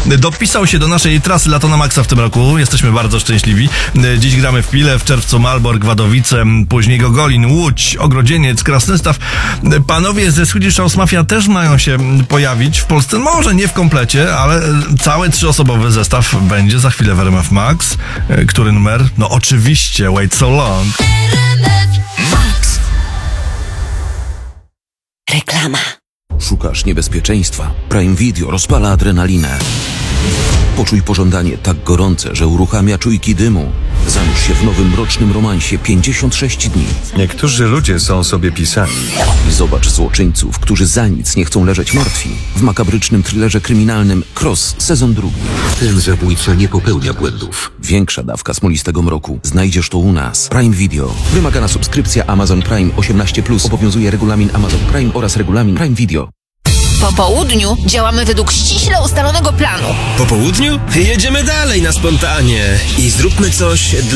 dopisał się do naszej trasy Lato na Maxa w tym roku. Jesteśmy bardzo szczęśliwi. Dziś gramy w Pile, w czerwcu Malbork, Wadowice, później Gogolin, Łódź, Ogrodzieniec, Krasnystaw. Panowie ze Swedish House Mafia też mają się pojawić w Polsce. Może nie w komplecie, ale cały 3-osobowy zestaw będzie za chwilę w RMF Max. Który numer? No oczywiście Wait So Long. Max. Reklama. Szukasz niebezpieczeństwa? Prime Video rozpala adrenalinę. Poczuj pożądanie tak gorące, że uruchamia czujki dymu. Zanurz się w nowym mrocznym romansie 56 dni. Niektórzy ludzie są sobie pisani. I zobacz złoczyńców, którzy za nic nie chcą leżeć martwi. W makabrycznym thrillerze kryminalnym Cross, sezon 2. Ten zabójca nie popełnia błędów. Większa dawka smolistego mroku. Znajdziesz to u nas. Prime Video. Wymagana subskrypcja Amazon Prime 18+. Obowiązuje regulamin Amazon Prime oraz regulamin Prime Video. Po południu działamy według ściśle ustalonego planu. Po południu jedziemy dalej na spontanie i zróbmy coś dla